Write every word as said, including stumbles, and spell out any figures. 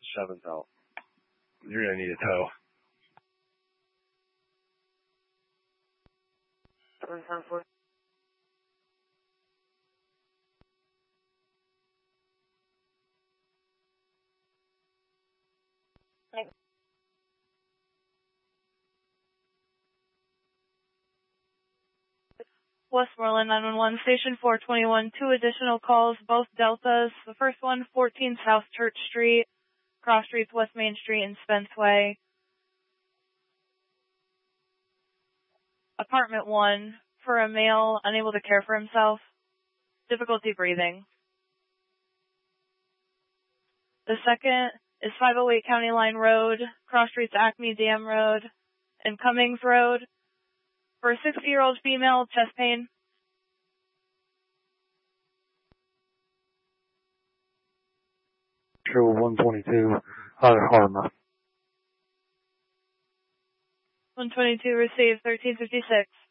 seventh out. You're going to need a tow. seven ten four. Westmoreland nine one one, Station four twenty-one, two additional calls, both Deltas. The first one, fourteen South Church Street, cross streets West Main Street and Spence Way. Apartment one, for a male unable to care for himself, difficulty breathing. The second is five oh eight County Line Road, cross streets Acme Dam Road and Cummings Road. For a sixty-year-old female, chest pain. Show one twenty-two, Higher Harmer. one twenty-two received, thirteen fifty-six.